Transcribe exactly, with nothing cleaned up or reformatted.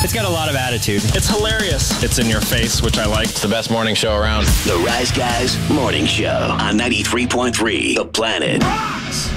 It's got a lot of attitude. It's hilarious. It's in your face, which I like. It's the best morning show around. The Rise Guys Morning Show on ninety-three point three The Planet.